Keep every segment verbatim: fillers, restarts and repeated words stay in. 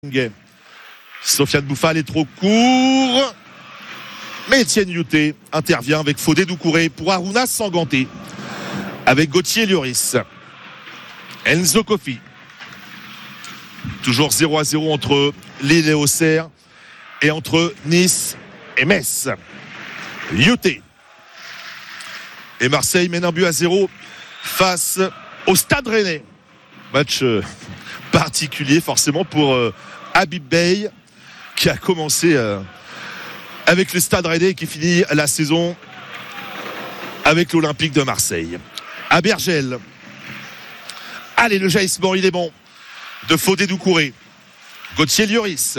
Sofiane Bouffal est trop court. Mais Etienne Youté intervient avec Fodé Doucouré pour Aruna Sanganté. Avec Gauthier Lloris. Enzo Kofi. Toujours zéro à zéro entre Lille et Auxerre. Et entre Nice et Metz. Youté. Et Marseille mène un but à zéro face au Stade Rennais. Match particulier forcément pour euh, Habib Beye qui a commencé euh, avec le Stade Rennais et qui finit la saison avec l'Olympique de Marseille. À Bergel. Allez, le jaillissement, il est bon. De Fodé Doucouré. Gauthier Lloris.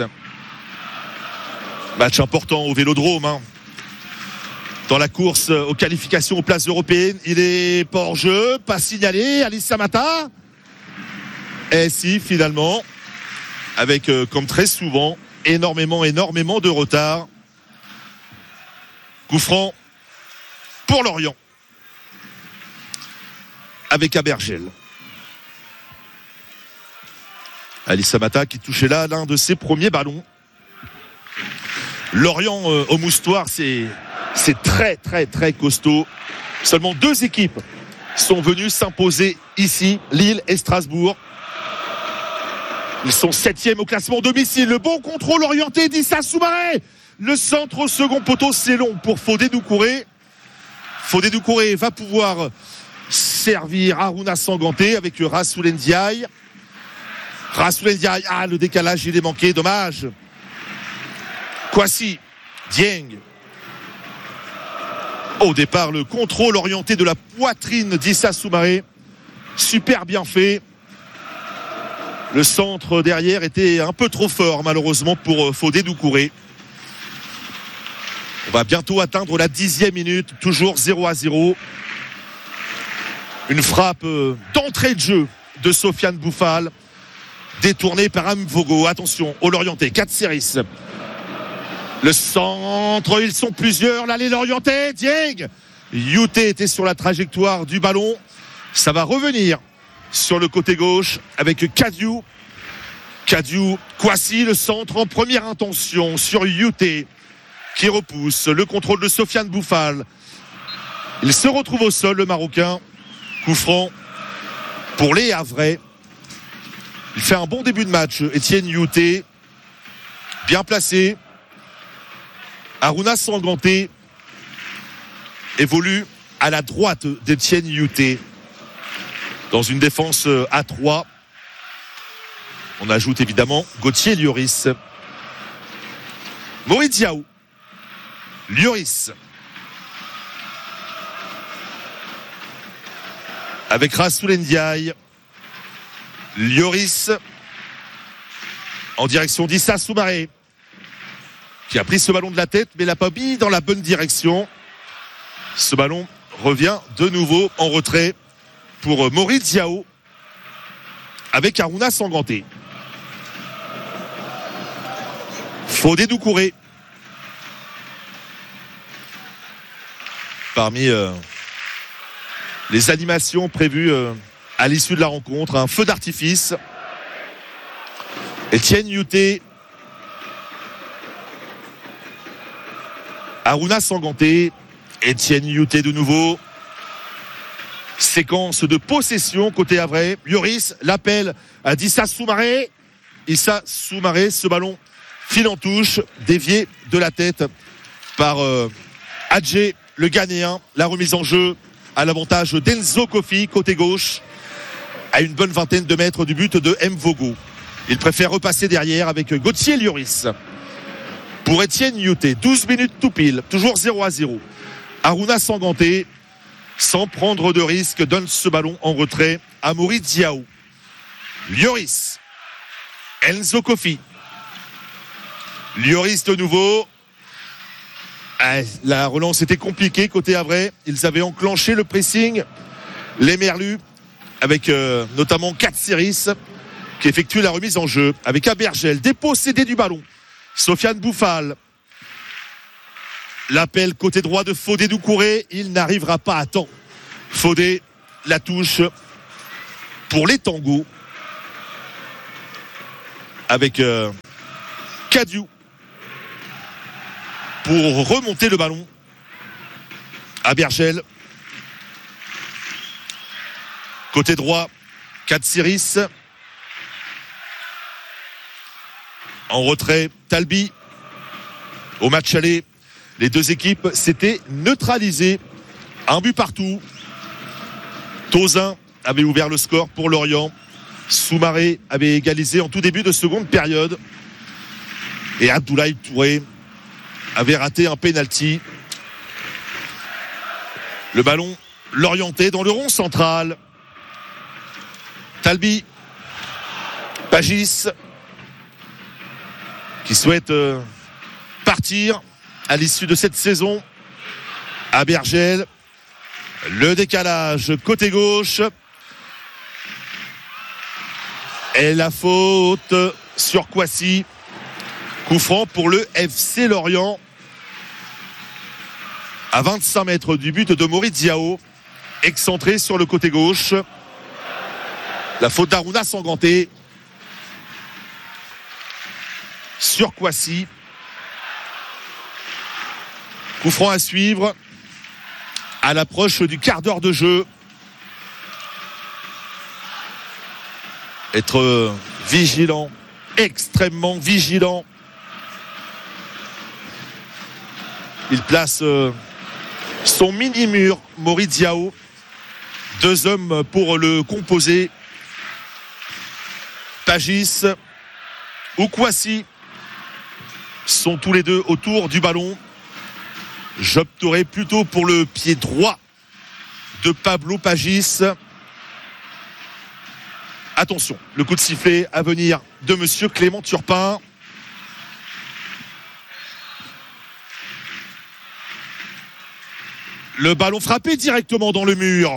Match important au Vélodrome. Hein. Dans la course aux qualifications aux places européennes, il est pas hors jeu, pas signalé. Alice Samata. Et si, finalement, avec, euh, comme très souvent, énormément, énormément de retard. Coup franc pour Lorient. Avec Abergel. Alice Samata qui touchait là l'un de ses premiers ballons. Lorient euh, au moustoir, c'est, c'est très, très, très costaud. Seulement deux équipes sont venues s'imposer ici, Lille et Strasbourg. Ils sont septième au classement domicile. Le bon contrôle orienté d'Issa Soumaré. Le centre au second poteau, c'est long pour Fodé Doucouré. Fodé Doucouré va pouvoir servir Aruna Sanganté avec Rassoul Ndiaye. Rassoul Ndiaye, ah, le décalage, il est manqué, dommage. Kwasi, Dieng. Au départ, le contrôle orienté de la poitrine d'Issa Soumaré. Super bien fait. Le centre derrière était un peu trop fort, malheureusement, pour Fodé Doucouré. On va bientôt atteindre la dixième minute, toujours zéro à zéro. Une frappe d'entrée de jeu de Sofiane Bouffal, détournée par Mvogo. Attention, au Lorientais, quatre séries. Le centre, ils sont plusieurs. Là, les Lorientais, Dieng. Youté était sur la trajectoire du ballon. Ça va revenir sur le côté gauche avec Kadiou. Kadiou, Kwasi, le centre en première intention sur Youté qui repousse le contrôle de Sofiane Bouffal. Il se retrouve au sol, le Marocain. Coup franc pour les Havrais. Il fait un bon début de match, Etienne Youté. Bien placé. Aruna Sanganté évolue à la droite d'Etienne Youté. Dans une défense à trois. On ajoute évidemment Gauthier Lloris. Moïse Diaw. Lloris. Avec Rassoul Ndiaye. Lloris. En direction d'Issa Soumaré. Qui a pris ce ballon de la tête, mais l'a pas mis dans la bonne direction. Ce ballon revient de nouveau en retrait pour Moïse Diaw avec Aruna Sanganté. Fodé Doucouré. Parmi euh, les animations prévues euh, à l'issue de la rencontre, un feu d'artifice. Etienne Youté. Aruna Sanganté. Etienne Youté de nouveau. Séquence de possession côté Havrais. Lloris, l'appel à Issa Soumaré. Issa Soumaré, ce ballon file en touche, dévié de la tête par euh, Adjé, le Ghanéen. La remise en jeu à l'avantage d'Enzo Kofi, côté gauche, à une bonne vingtaine de mètres du but de Mvogo. Il préfère repasser derrière avec Gauthier Lloris. Pour Etienne Youté, douze minutes tout pile, toujours zéro à zéro. Aruna Sanganté, sans prendre de risque, donne ce ballon en retrait à Moïse Diaw. Lloris. Enzo Kofi. Lloris de nouveau. La relance était compliquée côté Havrais. Ils avaient enclenché le pressing. Les Merlus, avec euh, notamment quatre séries, qui effectuent la remise en jeu. Avec Abergel, dépossédé du ballon. Sofiane Bouffal. L'appel côté droit de Fodé Doucouré, il n'arrivera pas à temps. Fodé, la touche pour les tangos. avec euh, Cadieux pour remonter le ballon. Abergel. Côté droit, Katsiris. En retrait, Talbi. Au match aller, les deux équipes s'étaient neutralisées. Un but partout. Tozin avait ouvert le score pour Lorient. Soumaré avait égalisé en tout début de seconde période. Et Abdoulaye Touré avait raté un pénalty. Le ballon l'orienté dans le rond central. Talbi. Pagis. Qui souhaite euh, partir à l'issue de cette saison. Abergel. Le décalage côté gauche. Et la faute sur Kouassi. Coup franc pour le F C Lorient. À vingt-cinq mètres du but de Maurice Diao. Excentré sur le côté gauche. La faute d'Aruna Sanganté. Sur Kouassi. Coup franc à suivre. À l'approche du quart d'heure de jeu. Être vigilant. Extrêmement vigilant. Il place son mini-mur, Maurice Diao. Deux hommes pour le composer. Pagis ou Kouassi sont tous les deux autour du ballon. J'opterai plutôt pour le pied droit de Pablo Pagis. Attention, le coup de sifflet à venir de monsieur Clément Turpin. Le ballon frappé directement dans le mur.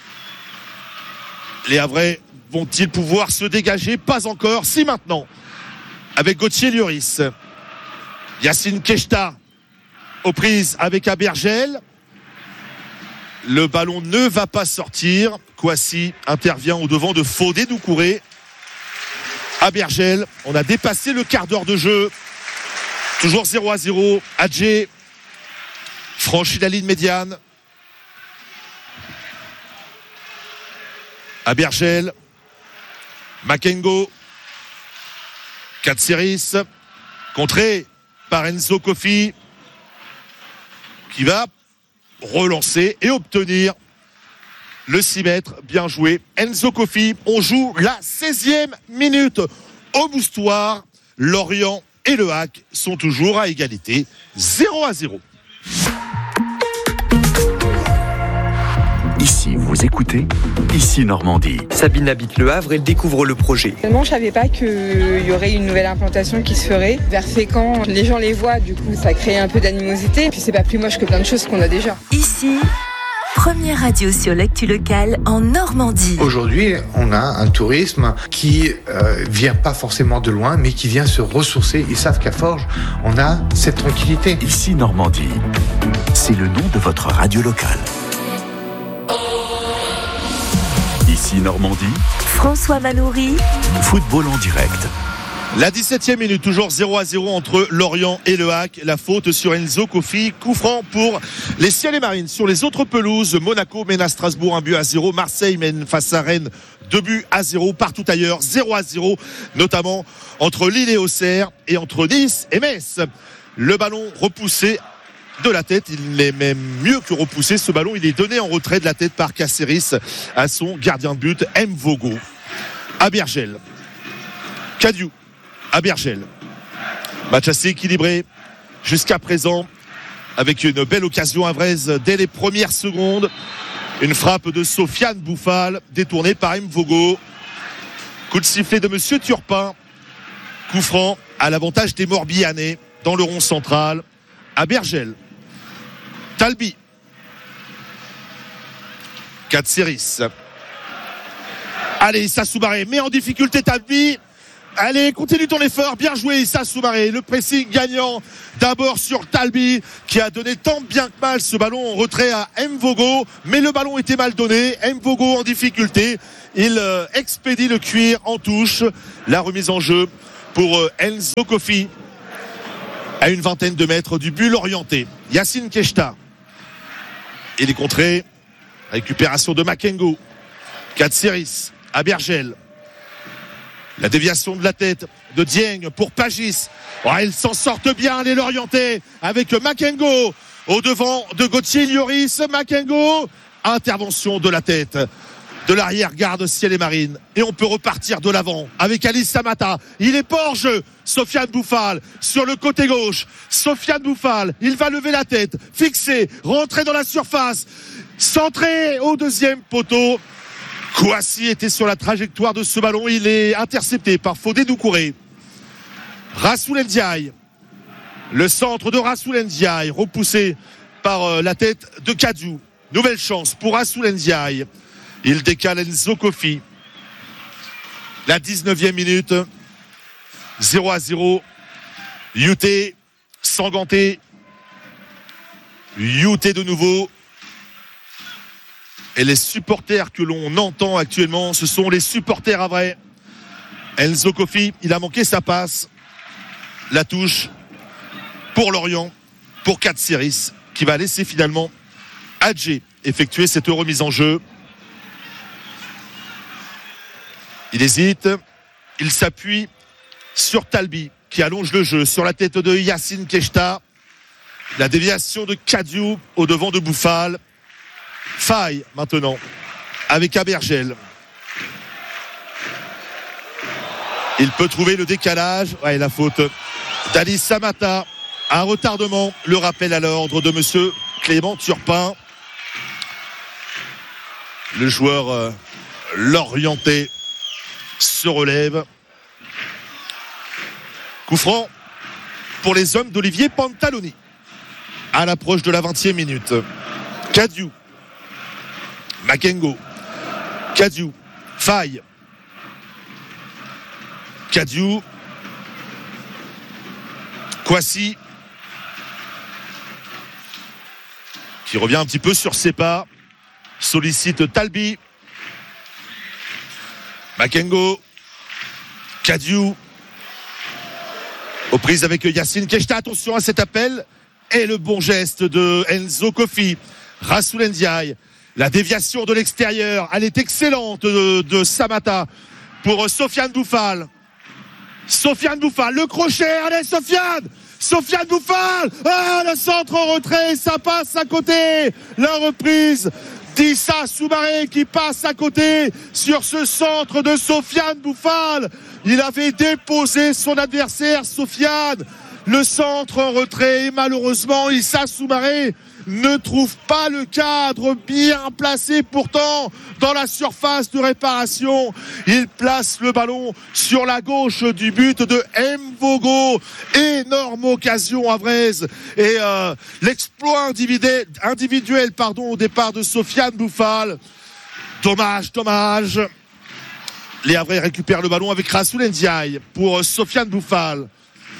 Les Havrais vont-ils pouvoir se dégager? Pas encore. Si, maintenant. Avec Gauthier Lloris. Yacine Keshta aux prises avec Abergel. Le ballon ne va pas sortir. Kouassi intervient au devant de Fodé Doucouré. Abergel, on a dépassé le quart d'heure de jeu. Toujours zéro à zéro. Adjé franchit la ligne médiane. Abergel. Makengo. Katsiris. Contré par Enzo Kofi. Qui va relancer et obtenir le six mètres. Bien joué. Enzo Kofi. On joue la seizième minute au Moustoir. Lorient et le Hack sont toujours à égalité. zéro à zéro. Ici, vous écoutez Ici Normandie. Sabine habite Le Havre, elle découvre le projet. Finalement, je ne savais pas qu'il y aurait une nouvelle implantation qui se ferait. Vers Fécamp, les gens les voient, du coup, ça crée un peu d'animosité. Puis c'est pas plus moche que plein de choses qu'on a déjà. Ici, première radio sur l'actu locale en Normandie. Aujourd'hui, on a un tourisme qui euh, vient pas forcément de loin, mais qui vient se ressourcer. Ils savent qu'à Forges, on a cette tranquillité. Ici Normandie, c'est le nom de votre radio locale. Ici Normandie, François Manoury, football en direct. La dix-septième minute, toujours zéro à zéro entre Lorient et le Hack. La faute sur Enzo Kofi. Coup franc pour les Ciels et Marines. Sur les autres pelouses, Monaco mène à Strasbourg un but à zéro. Marseille mène face à Rennes deux buts à zéro. Partout ailleurs, zéro à zéro, notamment entre Lille et Auxerre et entre Nice et Metz. Le ballon repoussé de la tête, il est même mieux que repoussé. Ce ballon, il est donné en retrait de la tête par Caceres à son gardien de but, Mvogo. Abergel. Cadieux. Abergel. Match assez équilibré jusqu'à présent, avec une belle occasion havraise dès les premières secondes. Une frappe de Sofiane Bouffal, détournée par Mvogo. Coup de sifflet de monsieur Turpin. Coup franc à l'avantage des Morbihanais dans le rond central. Abergel. Talbi. Katsiris. Allez, Issa Soumaré met en difficulté Talbi. Allez, continue ton effort. Bien joué, Issa Soumaré. Le pressing gagnant d'abord sur Talbi, qui a donné tant bien que mal ce ballon en retrait à Mvogo. Mais le ballon était mal donné. Mvogo en difficulté. Il euh, expédie le cuir en touche. La remise en jeu pour Enzo Kofi à une vingtaine de mètres du but orienté. Yacine Keshta. Il est contré. Récupération de Makengo. Katsiris à Bergel. La déviation de la tête de Dieng pour Pagis. Oh, ils s'en sortent bien, les Lorientais, avec Makengo au devant de Gauthier Lloris. Makengo, intervention de la tête de l'arrière-garde Ciel et Marine. Et on peut repartir de l'avant avec Alice Samata. Il est pas hors jeu. Sofiane Bouffal sur le côté gauche. Sofiane Bouffal, il va lever la tête, fixer, rentrer dans la surface, centrer au deuxième poteau. Kouassi était sur la trajectoire de ce ballon. Il est intercepté par Fodé Doucouré. Rassoul Ndiaye. Le centre de Rassoul Ndiaye, repoussé par la tête de Kadiou. Nouvelle chance pour Rassoul Ndiaye. Il décale Enzo Kofi. La dix-neuvième minute. zéro à zéro. U T sans ganté. U T de nouveau. Et les supporters que l'on entend actuellement, ce sont les supporters à vrai. Enzo Kofi, il a manqué sa passe. La touche pour Lorient, pour Katsiris, qui va laisser finalement Adjé effectuer cette remise en jeu. Il hésite, il s'appuie sur Talbi, qui allonge le jeu sur la tête de Yacine Keshta. La déviation de Kadiou au devant de Bouffal. Faille maintenant avec Abergel. Il peut trouver le décalage. Ouais, la faute d'Alice Samata. Un retardement. Le rappel à l'ordre de monsieur Clément Turpin. Le joueur euh, lorientais se relève. Coup franc pour les hommes d'Olivier Pantaloni. À l'approche de la vingtième minute. Kadiou. Makengo. Kadiou. Faille. Kadiou. Kouassi. Qui revient un petit peu sur ses pas. Sollicite Talbi. Makengo. Kadiou. Aux prises avec Yacine Keshta. Attention à cet appel. Et le bon geste de Enzo Kofi. Rassoul Ndiaye. La déviation de l'extérieur, elle est excellente de, de Samata pour Sofiane Bouffal. Sofiane Bouffal, le crochet, allez Sofiane Sofiane Bouffal. Ah, le centre en retrait, ça passe à côté. La reprise d'Issa Soumaré qui passe à côté sur ce centre de Sofiane Bouffal. Il avait déposé son adversaire Sofiane. Le centre en retrait et malheureusement Issa Soumaré ne trouve pas le cadre bien placé pourtant dans la surface de réparation. Il place le ballon sur la gauche du but de Mvogo. Énorme occasion à Vraise. Et euh, l'exploit individuel, individuel pardon, au départ de Sofiane Bouffal. Dommage, dommage. Les Havrais récupèrent le ballon avec Rassoul Ndiaye pour Sofiane Bouffal.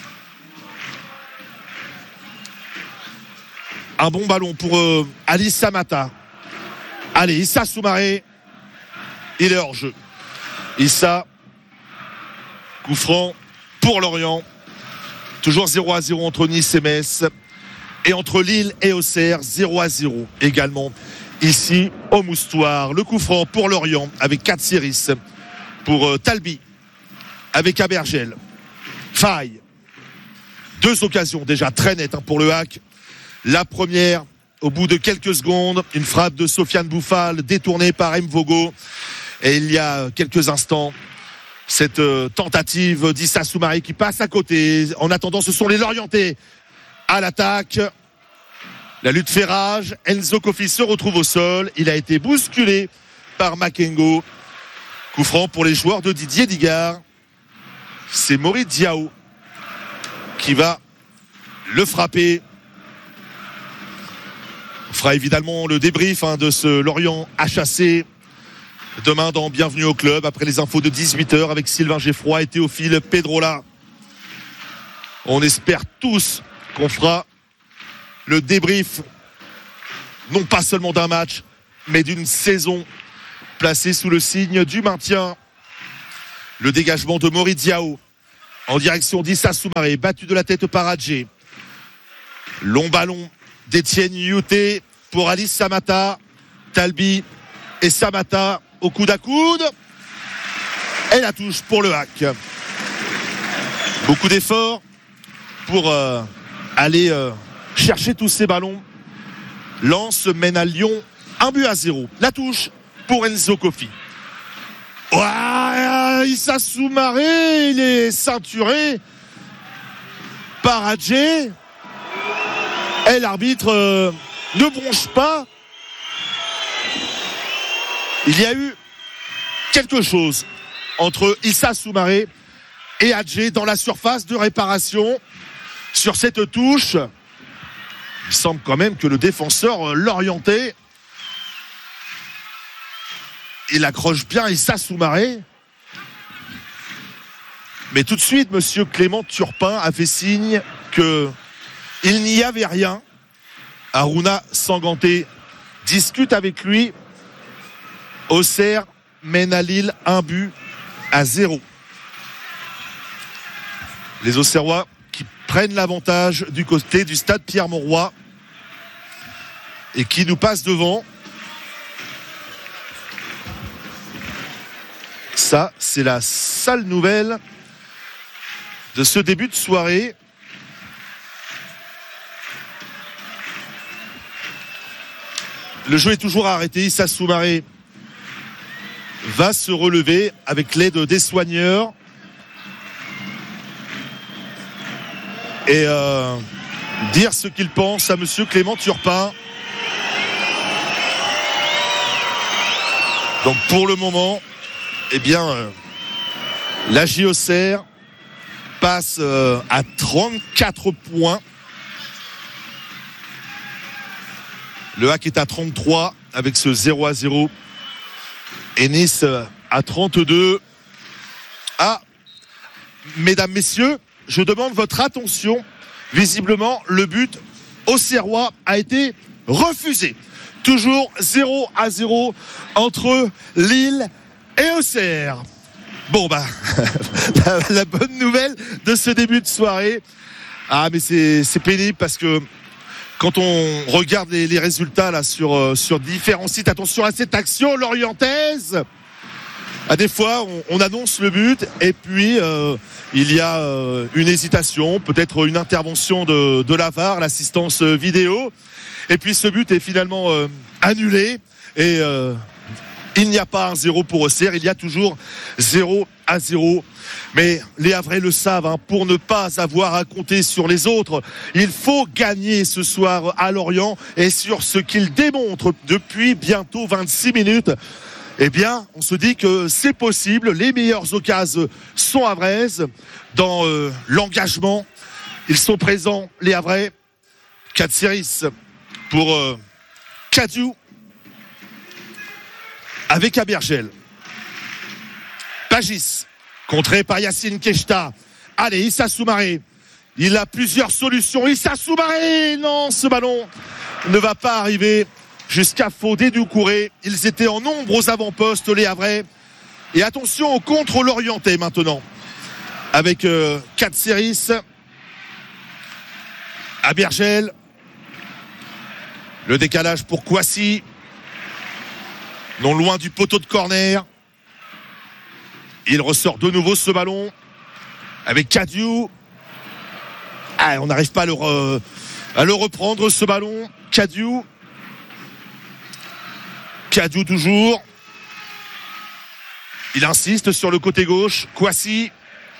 Un bon ballon pour euh, Alice Samata. Allez, Issa Soumaré. Il est hors jeu. Issa. Coup franc pour Lorient. Toujours zéro à zéro entre Nice et Metz. Et entre Lille et Auxerre, zéro à zéro également. Ici, au Moustoir. Le coup franc pour Lorient avec Katsiris. Pour euh, Talbi. Avec Abergel. Faille. Deux occasions déjà très nettes hein, pour le Hack. La première, au bout de quelques secondes, une frappe de Sofiane Bouffal détournée par Mvogo. Et il y a quelques instants, cette tentative d'Issa Soumaré qui passe à côté. En attendant, ce sont les Lorientais à l'attaque. La lutte fait rage. Enzo Kofi se retrouve au sol. Il a été bousculé par Makengo. Coup franc pour les joueurs de Didier Digard. C'est Maurice Diaw qui va le frapper. On fera évidemment le débrief hein, de ce Lorient H A C demain dans Bienvenue au Club après les infos de dix-huit heures avec Sylvain Geffroy et Théophile Pedrola. On espère tous qu'on fera le débrief non pas seulement d'un match mais d'une saison placée sous le signe du maintien. Le dégagement de Maurice Diaw en direction d'Issa Soumaré, battu de la tête par Adjé. Long ballon d'Etienne Youté pour Alice Samata. Talbi et Samata au coude à coude. Et la touche pour le hack. Beaucoup d'efforts pour euh, aller euh, chercher tous ces ballons. Lens mène à Lyon un but à zéro. La touche pour Enzo Kofi. Ouais, Issa Soumaré, il est ceinturé par Adjé. Et l'arbitre euh, ne bronche pas. Il y a eu quelque chose entre Issa Soumaré et Adjé dans la surface de réparation sur cette touche. Il semble quand même que le défenseur l'orientait. Il accroche bien Issa Soumaré. Mais tout de suite, monsieur Clément Turpin a fait signe que il n'y avait rien. Aruna Sanganté discute avec lui. Auxerre mène à Lille un but à zéro. Les Auxerrois qui prennent l'avantage du côté du stade Pierre-Mauroy et qui nous passent devant. Ça, c'est la sale nouvelle de ce début de soirée. Le jeu est toujours arrêté. Issa Soumaré va se relever avec l'aide des soigneurs. Et euh, dire ce qu'il pense à monsieur Clément Turpin. Donc pour le moment, eh bien, euh, la J Auxerre passe euh, à trente-quatre points. Le Hack est à trente-trois avec ce zéro à zéro. Et Nice à trente-deux. Ah, mesdames, messieurs, je demande votre attention. Visiblement, le but auxerrois a été refusé. Toujours zéro à zéro entre Lille et Auxerre. Bon, bah, la, la bonne nouvelle de ce début de soirée. Ah, mais c'est, c'est pénible parce que quand on regarde les, les résultats là sur, euh, sur différents sites, attention à cette action lorientaise. À des fois, on, on annonce le but et puis euh, il y a euh, une hésitation, peut-être une intervention de, de la V A R, l'assistance vidéo. Et puis ce but est finalement euh, annulé et euh, il n'y a pas un zéro pour Auxerre, il y a toujours zéro à zéro. Mais les Havrais le savent, hein, pour ne pas avoir à compter sur les autres, il faut gagner ce soir à Lorient. Et sur ce qu'il démontre depuis bientôt vingt-six minutes, eh bien, on se dit que c'est possible. Les meilleures occasions sont havraises dans euh, l'engagement. Ils sont présents, les Havrais. Katsiris pour euh, Kadiou avec Abergel. Pagis, contré par Yacine Keshta. Allez, Issa Soumaré. Il a plusieurs solutions. Issa Soumaré, non, ce ballon ne va pas arriver jusqu'à Fodé Doucouré. Ils étaient en nombre aux avant-postes, les Havrais. Et attention au contre l'orienté maintenant. Avec euh, Katsiris. Abergel. Le décalage pour Kouassi. Non loin du poteau de corner. Il ressort de nouveau ce ballon avec Kadiou. Ah, on n'arrive pas à le, re... à le reprendre ce ballon. Kadiou. Kadiou toujours. Il insiste sur le côté gauche. Kouassi.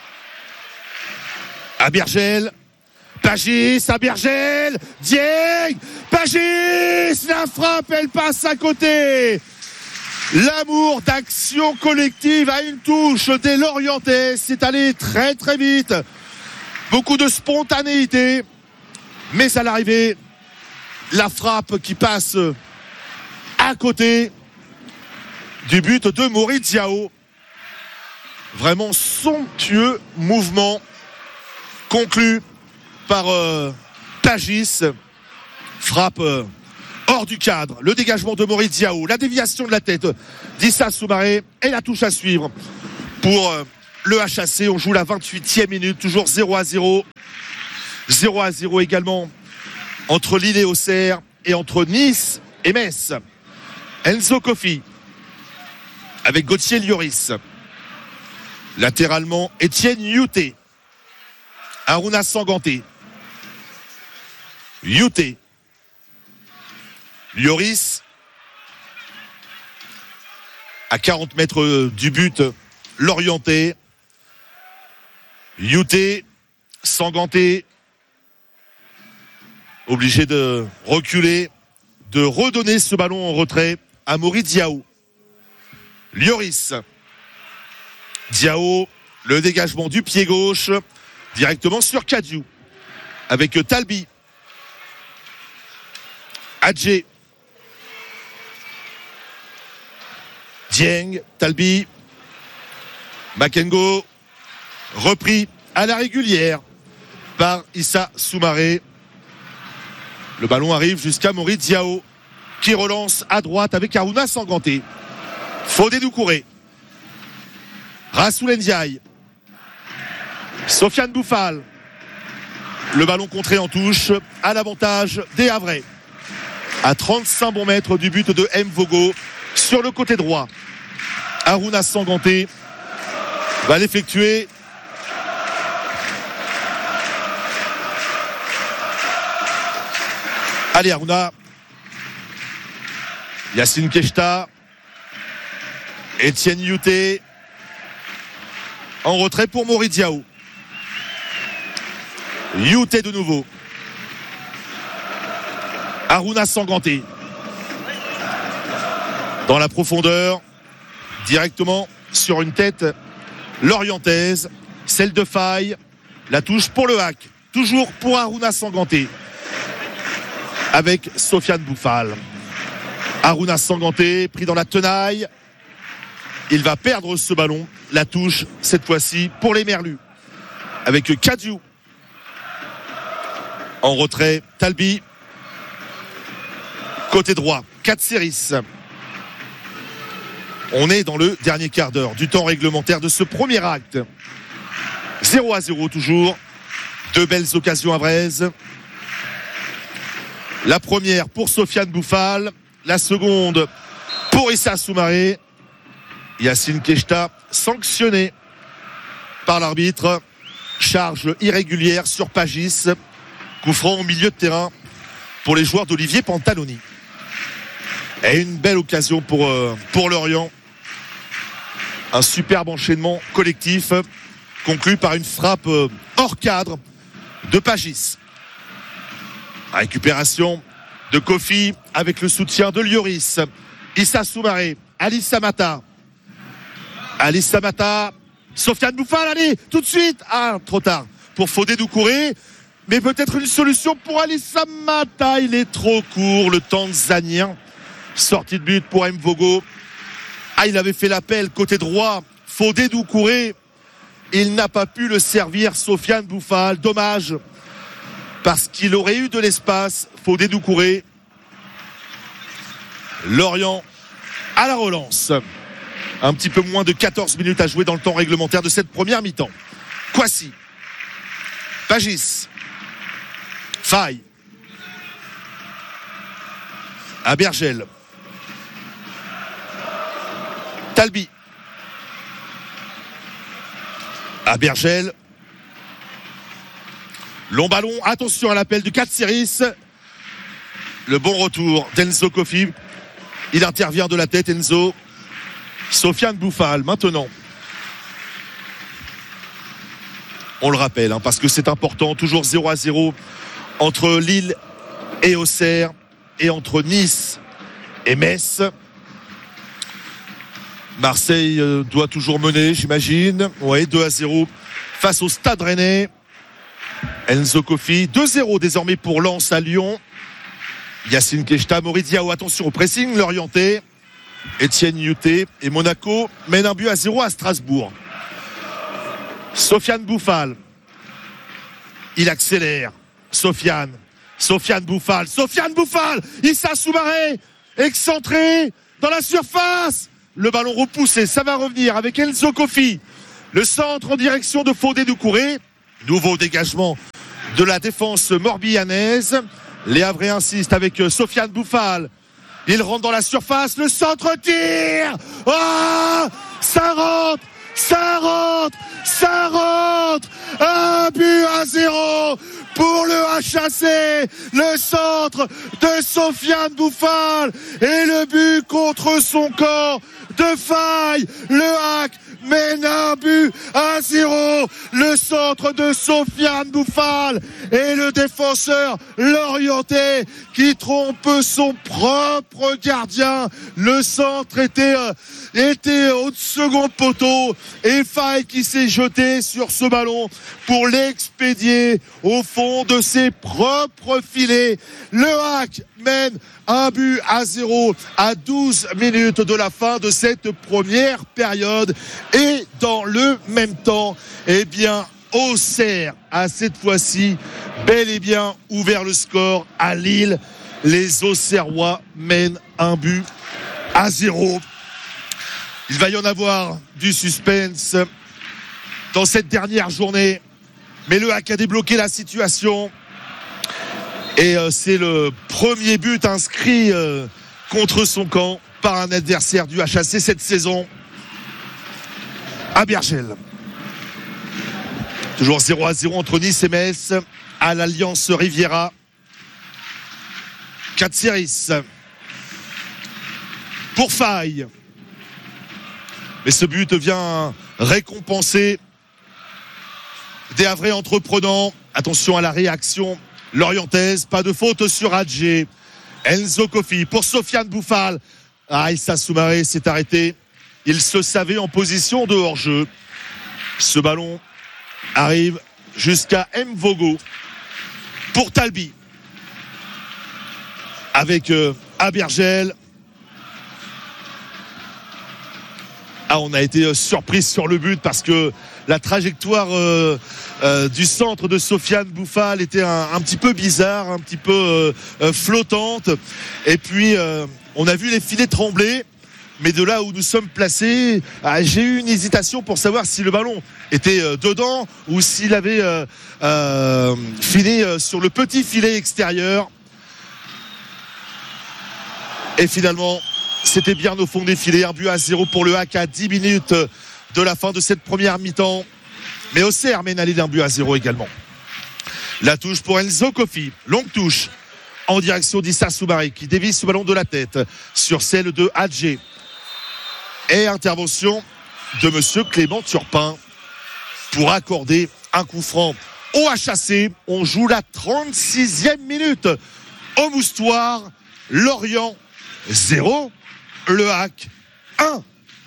Abergel. Pagis, Abergel. Dieng. Pagis. La frappe, elle passe à côté. L'amour d'action collective à une touche des Lorientais. C'est allé très très vite. Beaucoup de spontanéité. Mais à l'arrivée, la frappe qui passe à côté du but de Maurice Diao. Vraiment somptueux mouvement conclu par euh, Pagis. Frappe euh, hors du cadre, le dégagement de Maurice Diao, la déviation de la tête d'Issa Soumaré et la touche à suivre pour euh, le H A C. On joue la vingt-huitième minute, toujours zéro à zéro. zéro à zéro également entre Lille et Auxerre et entre Nice et Metz. Enzo Kofi avec Gauthier Lloris. Latéralement, Etienne Youté. Aruna Sanganté. Youté. Lloris. À quarante mètres du but, l'orienté. Youté. Sanganté. Obligé de reculer, de redonner ce ballon en retrait à Mori Diao. Lloris. Diao, le dégagement du pied gauche, directement sur Kadiou. Avec Talbi. Adjé. Dieng, Talbi. Makengo. Repris à la régulière par Issa Soumaré. Le ballon arrive jusqu'à Mori Diao qui relance à droite avec Aruna Sanganté. Fodé Doucouré. Rassoul Ndiaye. Sofiane Bouffal. Le ballon contré en touche à l'avantage des Havrais. À trente-cinq bons mètres du but de Mvogo sur le côté droit. Aruna Sanganté va l'effectuer. Allez Aruna. Yacine Keshta. Etienne Youté. En retrait pour Mori Diao. Youté de nouveau. Aruna Sanganté. Dans la profondeur. Directement sur une tête lorientaise. Celle de Faye. La touche pour le hack. Toujours pour Aruna Sanganté. Avec Sofiane Bouffal. Aruna Sanganté pris dans la tenaille. Il va perdre ce ballon. La touche cette fois-ci pour les Merlus. Avec Kadiou. En retrait, Talbi. Côté droit, Katsiris. On est dans le dernier quart d'heure du temps réglementaire de ce premier acte. zéro à zéro toujours. Deux belles occasions havraises. La première pour Sofiane Bouffal. La seconde pour Issa Soumaré. Yacine Keshta sanctionné par l'arbitre. Charge irrégulière sur Pagis. Coup franc au milieu de terrain pour les joueurs d'Olivier Pantaloni. Et une belle occasion pour, euh, pour Lorient. Un superbe enchaînement collectif conclu par une frappe euh, hors cadre de Pagis. Récupération de Kofi avec le soutien de Lloris. Issa Soumaré, Ali Samata. Ali Samata, Sofiane Bouffal, allez, tout de suite. Ah, trop tard pour Fodé Doucouré. Mais peut-être une solution pour Ali Samata. Il est trop court, le tanzanien. Sortie de but pour Mvogo. Ah, il avait fait l'appel côté droit. Fodé Doucouré. Il n'a pas pu le servir, Sofiane Bouffal. Dommage. Parce qu'il aurait eu de l'espace. Fodé Doucouré. Lorient à la relance. Un petit peu moins de quatorze minutes à jouer dans le temps réglementaire de cette première mi-temps. Kouassi. Pagis. Faye. Abergel. Talbi. Abergel. Long ballon. Attention à l'appel du Katsiris. Le bon retour d'Enzo Kofi. Il intervient de la tête, Enzo. Sofiane Bouffal, maintenant. On le rappelle, hein, parce que c'est important. Toujours zéro à zéro entre Lille et Auxerre et entre Nice et Metz. Marseille euh, doit toujours mener, j'imagine. Ouais, deux à zéro face au Stade Rennais. Enzo Kofi, deux zéro désormais pour Lens à Lyon. Yacine Keshta, Mori Diao, attention au pressing, l'orienté. Etienne Youté et Monaco mène un but à zéro à Strasbourg. Sofiane Bouffal. Il accélère. Sofiane. Sofiane Bouffal. Sofiane Bouffal. Issa Soumaré. Excentré dans la surface. Le ballon repoussé. Ça va revenir avec Enzo Kofi. Le centre en direction de Fodé Doucouré. Nouveau dégagement de la défense morbihanaise. Les Havrais insistent avec Sofiane Bouffal. Il rentre dans la surface. Le centre tire. Oh, ça rentre. Ça rentre. Ça rentre. Un but à zéro pour le H A C. Le centre de Sofiane Bouffal. Et le but contre son corps de Faye. Le hack mène un but à zéro. Le centre de Sofiane Bouffal et le défenseur l'orienté qui trompe son propre gardien. Le centre était, euh, était au second poteau et Faye qui s'est jeté sur ce ballon pour l'expédier au fond de ses propres filets. Le hack mène un but à zéro à douze minutes de la fin de cette première période. Et dans le même temps, eh bien, Auxerre a cette fois-ci bel et bien ouvert le score à Lille. Les Auxerrois mènent un but à zéro. Il va y en avoir du suspense dans cette dernière journée. Mais le hack a débloqué la situation. Et euh, c'est le premier but inscrit euh, contre son camp par un adversaire du H A C cette saison à Bergel. Toujours zéro à zéro entre Nice et Metz à l'Alliance Riviera. Katsiris pour Faye. Mais ce but vient récompenser des Havrais entreprenants. Attention à la réaction lorientaise, pas de faute sur Adjé. Enzo Kofi pour Sofiane Bouffal. Ah, Issa Soumaré s'est arrêté. Il se savait en position de hors-jeu. Ce ballon arrive jusqu'à Mvogo pour Talbi. Avec euh, Abergel. Ah, on a été euh, surpris sur le but parce que la trajectoire euh, euh, du centre de Sofiane Bouffal était un, un petit peu bizarre, un petit peu euh, euh, flottante. Et puis, euh, on a vu les filets trembler. Mais de là où nous sommes placés, ah, j'ai eu une hésitation pour savoir si le ballon était euh, dedans ou s'il avait euh, euh, fini euh, sur le petit filet extérieur. Et finalement, c'était bien au fond des filets. Un but à zéro pour le hack à dix minutes de la fin de cette première mi-temps. Mais Auxerre mène à l'île d'un but à zéro également. La touche pour Enzo Kofi. Longue touche en direction d'Issa Soumaré qui dévie ce ballon de la tête sur celle de Adjé. Et intervention de monsieur Clément Turpin pour accorder un coup franc au H A C. On joue la trente-sixième minute au Moustoir. Lorient zéro, le hack un.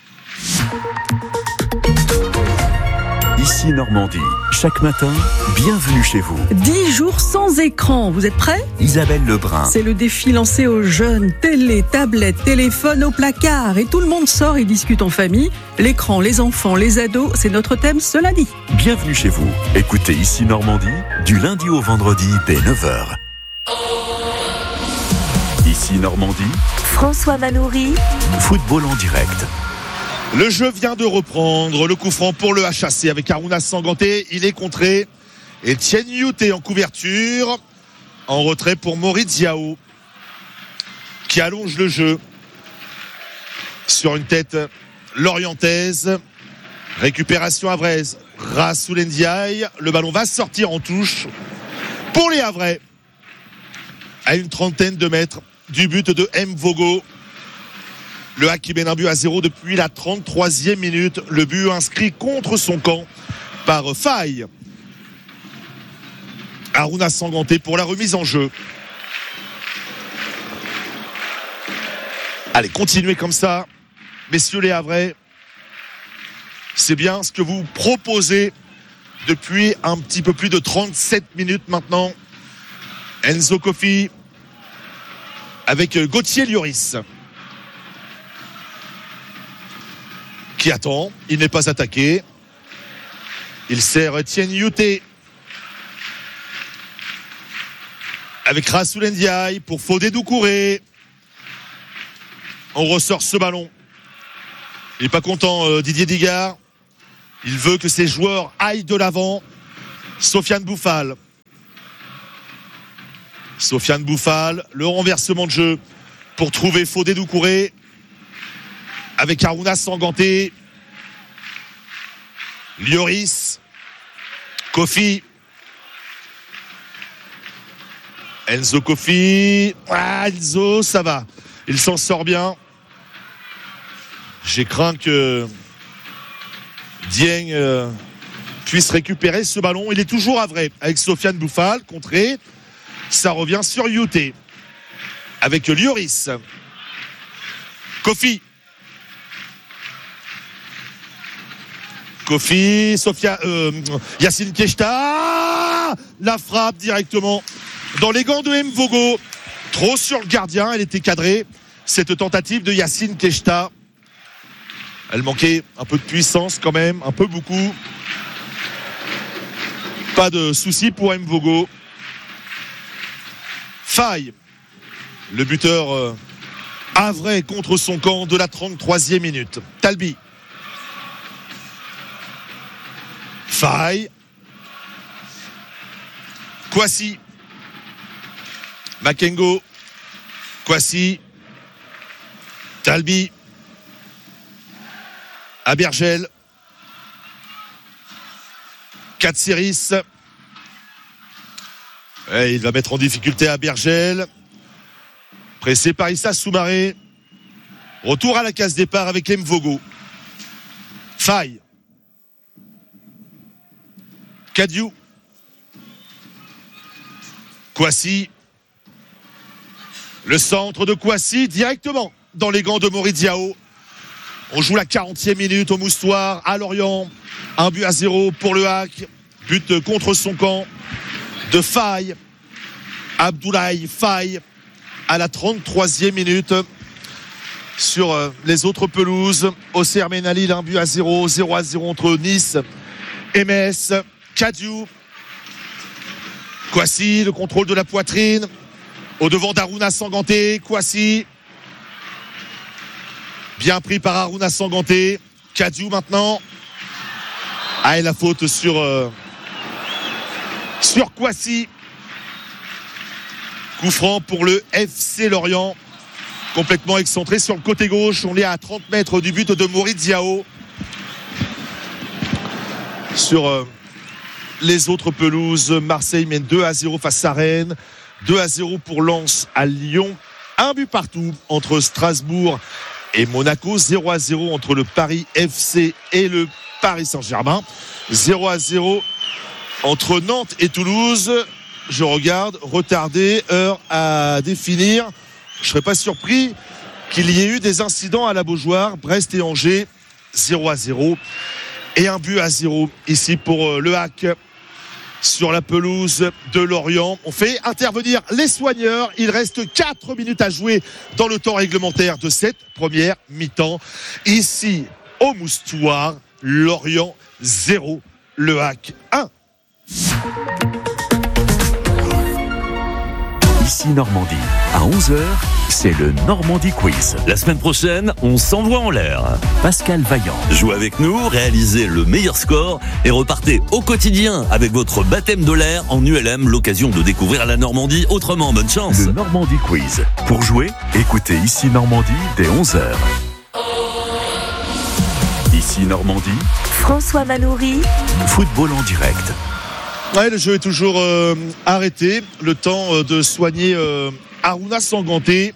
Ici Normandie. Chaque matin, bienvenue chez vous. dix jours sans écran, vous êtes prêts ? Isabelle Lebrun. C'est le défi lancé aux jeunes. Télé, tablette, téléphone au placard. Et tout le monde sort et discute en famille. L'écran, les enfants, les ados, c'est notre thème ce lundi. Bienvenue chez vous. Écoutez Ici Normandie, du lundi au vendredi dès neuf heures. Ici Normandie. François Manoury. Football en direct. Le jeu vient de reprendre. Le coup franc pour le H A C avec Aruna Sanganté. Il est contré. Et Tien Youté en couverture. En retrait pour Maurice Diao qui allonge le jeu sur une tête lorientaise. Récupération havraise. Rassoul Ndiaye. Le ballon va sortir en touche pour les Havrais à une trentaine de mètres du but de Mvogo. Le hack qui mène un but à zéro depuis la trente-troisième minute. Le but inscrit contre son camp par Faye. Aruna Sanganté pour la remise en jeu. Allez, continuez comme ça. Messieurs les Havrais, c'est bien ce que vous proposez depuis un petit peu plus de trente-sept minutes maintenant. Enzo Kofi avec Gauthier Lloris qui attend. Il n'est pas attaqué. Il sert Tien Youté avec Rassoul Ndiaye pour Fodé Doucouré. On ressort ce ballon. Il n'est pas content, euh, Didier Digard. Il veut que ses joueurs aillent de l'avant. Sofiane Bouffal. Sofiane Bouffal, le renversement de jeu pour trouver Fodé Doucouré avec Aruna Sanganté. Lloris. Kofi. Enzo Kofi. Ah, Enzo, ça va. Il s'en sort bien. J'ai craint que Dieng euh, puisse récupérer ce ballon. Il est toujours à vrai avec Sofiane Bouffal, contré. Ça revient sur Youté avec Lloris. Kofi. Kofi, Sofia, euh, Yacine Keshta. La frappe directement dans les gants de Mvogo. Trop sur le gardien, elle était cadrée. Cette tentative de Yacine Keshta. Elle manquait un peu de puissance quand même, un peu beaucoup. Pas de souci pour Mvogo. Faille, le buteur euh, havrais contre son camp de la trente-troisième minute. Talbi. Faille. Kouassi. Makengo. Kouassi. Talbi. Abergel. Katsiris. Et il va mettre en difficulté Abergel. Pressé par Issa Soumaré. Retour à la case départ avec Mvogo. Faille. Kadiou. Kouassi. Le centre de Kouassi directement dans les gants de Mory Diao. On joue la quarantième minute au Moustoir à Lorient. Un but à zéro pour le H A C. But contre son camp de Faye. Abdoulaye Faye à la trente-troisième minute. Sur les autres pelouses, Auxerre Ménalil, un but à zéro. zéro à zéro entre Nice et Metz. Kadiou. Kouassi, le contrôle de la poitrine. Au devant d'Aruna Sanganté. Kouassi. Bien pris par Aruna Sanganté. Kadiou maintenant. Ah, et la faute sur euh, sur Kouassi. Coup franc pour le F C Lorient. Complètement excentré sur le côté gauche. On est à trente mètres du but de Mory Diao. Sur euh, les autres pelouses, Marseille mène deux à zéro face à Rennes. deux à zéro pour Lens à Lyon. Un but partout entre Strasbourg et Monaco. zéro à zéro entre le Paris F C et le Paris Saint-Germain. zéro à zéro entre Nantes et Toulouse. Je regarde, retardé, heure à définir. Je ne serais pas surpris qu'il y ait eu des incidents à la Beaujoire. Brest et Angers, zéro à zéro. Et un but à zéro ici pour le H A C sur la pelouse de Lorient. On fait intervenir les soigneurs. Il reste quatre minutes à jouer dans le temps réglementaire de cette première mi-temps. Ici, au Moustoir, Lorient zéro, le H A C un. Ici Normandie, à onze heures, c'est le Normandie Quiz. La semaine prochaine, on s'envoie en l'air. Pascal Vaillant. Jouez avec nous, réalisez le meilleur score et repartez au quotidien avec votre baptême de l'air en U L M, l'occasion de découvrir la Normandie autrement. Bonne chance. Le Normandie Quiz. Pour jouer, écoutez Ici Normandie dès onze heures. Ici Normandie. François Manoury. Football en direct. Ouais, le jeu est toujours euh, arrêté. Le temps euh, de soigner euh, Aruna Sanganté.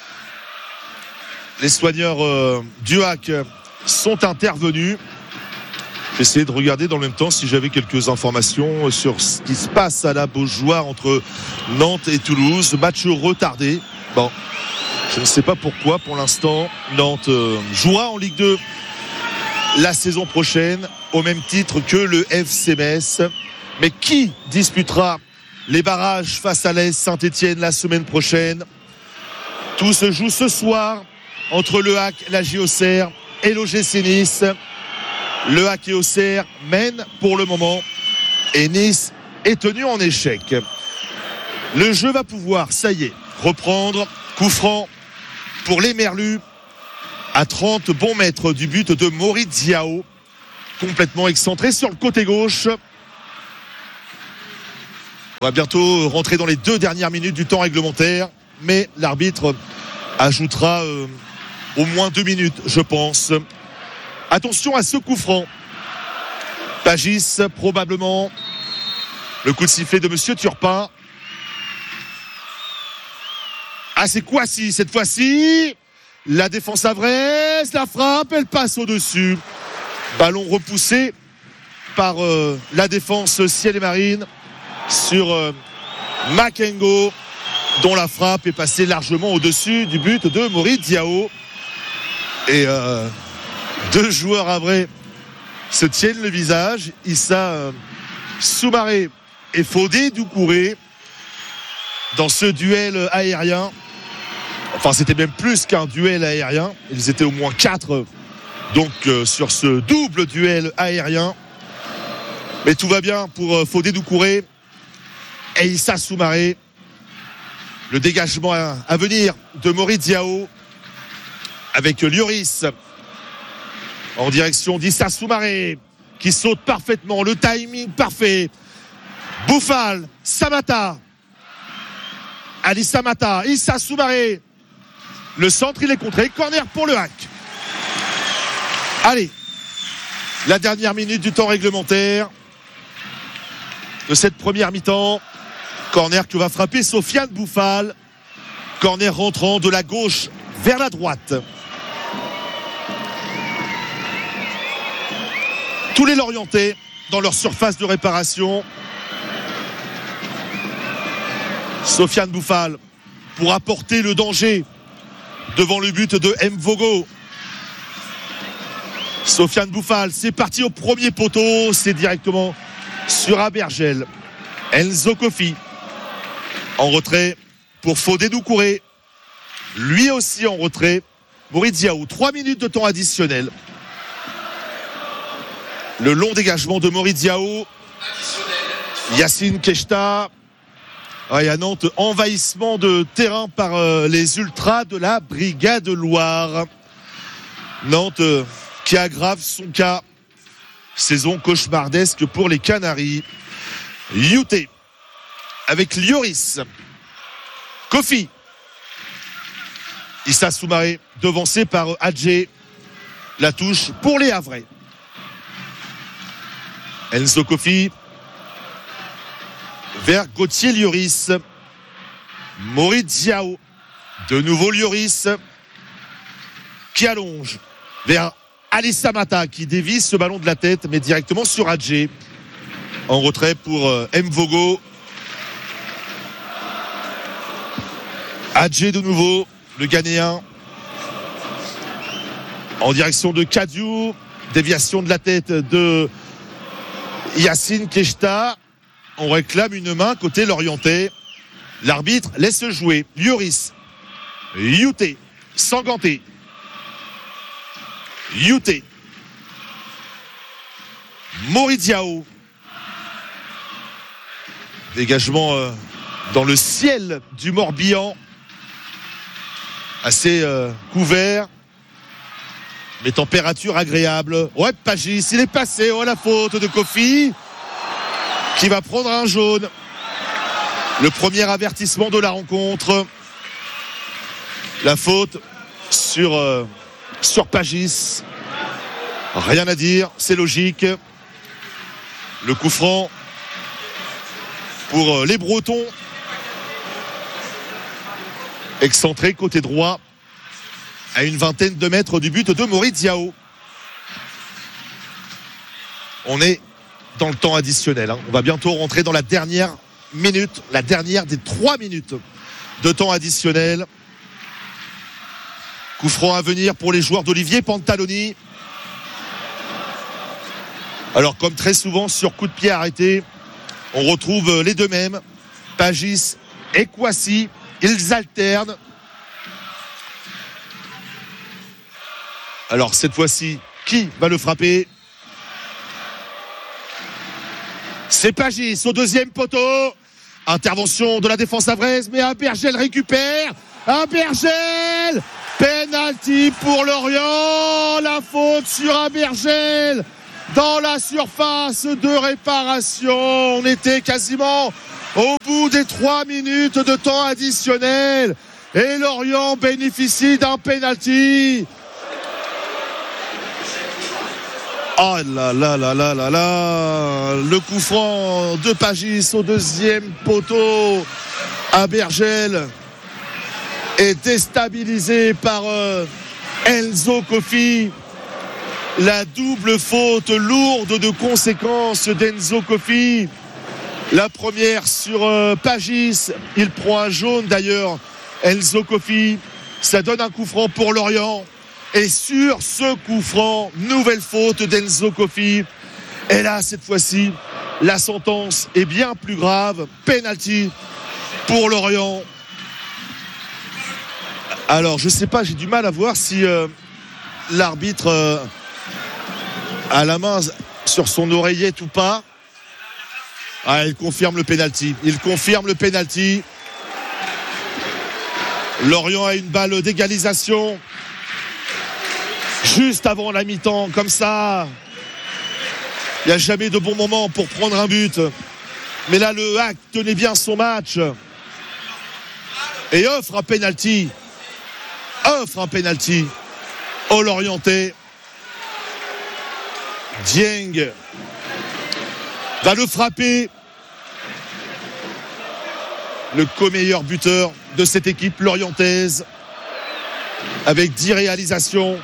Les soigneurs euh, du H A C sont intervenus. J'essaie de regarder dans le même temps si j'avais quelques informations sur ce qui se passe à la Beaujoire entre Nantes et Toulouse. Match retardé. Bon, je ne sais pas pourquoi pour l'instant. Nantes euh, jouera en Ligue deux la saison prochaine au même titre que le F C Metz. Mais qui disputera les barrages face à l'A S Saint-Etienne la semaine prochaine? Tout se joue ce soir entre le H A C, la J Auxerre et l'O G C Nice. Le H A C et Auxerre mènent pour le moment et Nice est tenu en échec. Le jeu va pouvoir, ça y est, reprendre. Coup franc pour les Merlus à trente bons mètres du but de Mory Diao. complètement excentré sur le côté gauche. On va bientôt rentrer dans les deux dernières minutes du temps réglementaire, mais l'arbitre ajoutera euh, au moins deux minutes, je pense. Attention à ce coup franc. Pagis, probablement. Le coup de sifflet de Monsieur Turpin. Ah, c'est Kouassi cette fois-ci. La défense avraise, la frappe, elle passe au-dessus. Ballon repoussé par euh, la défense ciel et marine sur euh, Makengo, dont la frappe est passée largement au-dessus du but de Maurice Diao. Et euh, deux joueurs havrais se tiennent le visage. Issa euh, Soumaré et Fodé Doucouré dans ce duel aérien. Enfin, c'était même plus qu'un duel aérien. Ils étaient au moins quatre donc euh, sur ce double duel aérien. Mais tout va bien pour euh, Fodé Doucouré et Issa Soumaré. Le dégagement à, à venir de Maurice Diao avec Lloris en direction d'Issa Soumaré qui saute parfaitement. Le timing parfait. Bouffal, Samata, Ali Samata, Issa Soumaré. Le centre, il est contré. Corner pour le Hack. Allez, la dernière minute du temps réglementaire de cette première mi-temps. Corner que va frapper Sofiane Bouffal. Corner rentrant de la gauche vers la droite. Tous les Lorientais dans leur surface de réparation. Sofiane Bouffal pour apporter le danger devant le but de Mvogo. Sofiane Bouffal, c'est parti au premier poteau. C'est directement sur Abergel. Enzo Kofi en retrait pour Fodé Doucouré. Lui aussi en retrait. Maurice Diao, trois minutes de temps additionnel. Le long dégagement de Maurice Diao. Yacine Keshta. Et à Nantes, envahissement de terrain par euh, les ultras de la Brigade Loire. Nantes euh, qui aggrave son cas. Saison cauchemardesque pour les Canaries. Youté avec Lloris. Kofi. Issa Soumaré devancé par Adjé. La touche pour les Havrais. Enzo Kofi vers Gauthier Lloris. Maurice Diao. De nouveau Lloris qui allonge vers Ali Samata qui dévie ce ballon de la tête mais directement sur Adjé. En retrait pour euh, Mvogo. Adjé de nouveau, le Ghanéen. En direction de Kadiou. Déviation de la tête de Yacine Keshta. On réclame une main côté Lorientais. L'arbitre laisse jouer. Lloris. Youté. Sanganté. Youté. Maurice Diao. Dégagement euh, dans le ciel du Morbihan. Assez euh, couvert. Mais température agréable. Ouais, Pagis, il est passé. Oh, la faute de Kofi qui va prendre un jaune. Le premier avertissement de la rencontre. La faute sur, euh, sur Pagis. Rien à dire, c'est logique. Le coup franc pour les Bretons. Excentré côté droit à une vingtaine de mètres du but de Maurice Diao. On est dans le temps additionnel. Hein. On va bientôt rentrer dans la dernière minute, la dernière des trois minutes de temps additionnel. Coup franc à venir pour les joueurs d'Olivier Pantaloni. Alors comme très souvent sur coup de pied arrêté, on retrouve les deux mêmes, Pagis et Kouassi. Ils alternent. Alors cette fois-ci, qui va le frapper? C'est Pagis au deuxième poteau. Intervention de la défense havraise, mais Abergel récupère. Abergel, penalty pour Lorient. La faute sur Abergel. dans la surface de réparation. On était quasiment au bout des trois minutes de temps additionnel et Lorient bénéficie d'un penalty. Oh là là là là là là, le coup franc de Pagis au deuxième poteau à Bergel est déstabilisé par euh, Enzo Kofi. La double faute lourde de conséquences d'Enzo Kofi. La première sur euh, Pagis, il prend un jaune d'ailleurs, Enzo Kofi. Ça donne un coup franc pour Lorient. Et sur ce coup franc, nouvelle faute d'Enzo Kofi. Et là, cette fois-ci, la sentence est bien plus grave. Penalty pour Lorient. Alors, je sais pas, j'ai du mal à voir si euh, l'arbitre euh, a la main sur son oreillette ou pas. Ah, il confirme le penalty. Il confirme le penalty. Lorient a une balle d'égalisation. Juste avant la mi-temps, comme ça, il n'y a jamais de bon moment pour prendre un but. Mais là, le Hack tenait bien son match et offre un penalty. Offre un penalty au Lorientais. Dieng va le frapper. Le co-meilleur buteur de cette équipe lorientaise avec dix réalisations.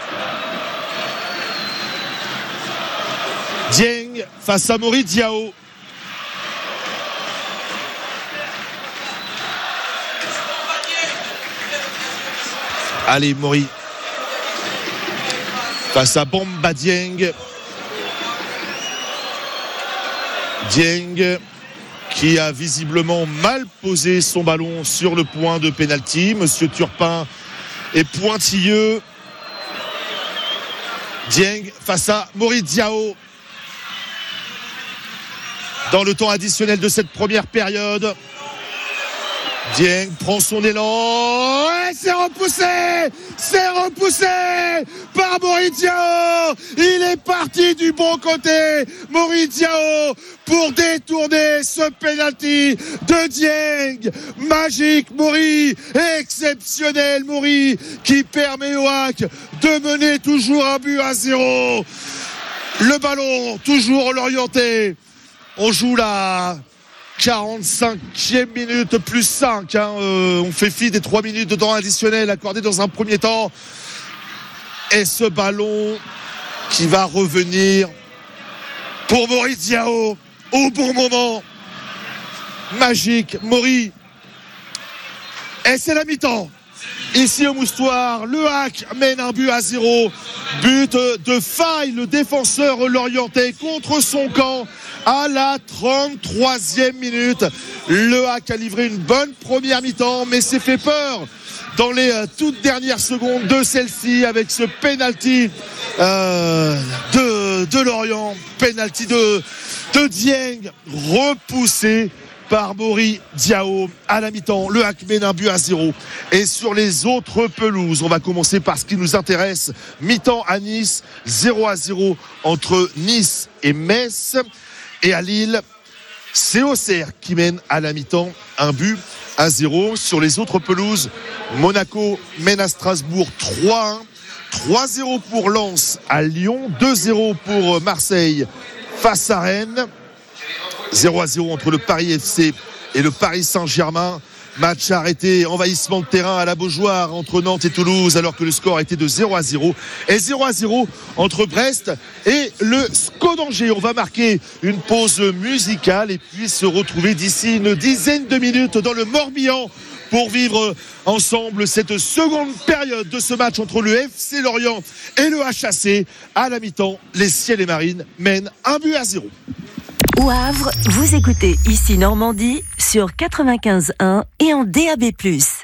Dieng face à Mori Diao. Allez, Mori face à Bamba Dieng. Dieng qui a visiblement mal posé son ballon sur le point de pénalty. Monsieur Turpin est pointilleux. Dieng face à Mori Diao. Dans le temps additionnel de cette première période, Dieng prend son élan et c'est repoussé, c'est repoussé par Mori Diao. Il est parti du bon côté, Mori Diao, pour détourner ce penalty de Dieng. Magique Mori, exceptionnel Mori, qui permet au Hack de mener toujours un but à zéro. Le ballon toujours l'orienté. On joue la quarante-cinquième minute plus cinq. Hein. Euh, on fait fi des trois minutes de temps additionnel accordé dans un premier temps. Et ce ballon qui va revenir pour Mori Diao au bon moment. Magique, Mori. Et c'est la mi-temps. Ici au Moustoir, le Hack mène un but à zéro. But de Faye, le défenseur lorientais, contre son camp à la trente-troisième minute. Le Hack a livré une bonne première mi-temps, mais s'est fait peur dans les toutes dernières secondes de celle-ci avec ce penalty euh, de, de Lorient. Penalty de, de Dieng, repoussé par Mori Diao à la mi-temps. Le Hack mène un but à zéro. Et sur les autres pelouses, on va commencer par ce qui nous intéresse. Mi-temps à Nice, zéro à zéro entre Nice et Metz. Et à Lille, c'est Auxerre qui mène à la mi-temps un but à zéro. Sur les autres pelouses, Monaco mène à Strasbourg trois un. trois zéro pour Lens à Lyon. deux zéro pour Marseille face à Rennes. zéro à zéro entre le Paris F C et le Paris Saint-Germain. Match arrêté, envahissement de terrain à la Beaujoire entre Nantes et Toulouse alors que le score était de zéro à zéro. Et zéro à zéro entre Brest et le S C O d'Angers. On va marquer une pause musicale et puis se retrouver d'ici une dizaine de minutes dans le Morbihan pour vivre ensemble cette seconde période de ce match entre le F C Lorient et le H A C. À la mi-temps, les Ciels et Marines mènent un but à zéro. Au Havre, vous écoutez Ici Normandie sur quatre-vingt-quinze virgule un et en D A B plus.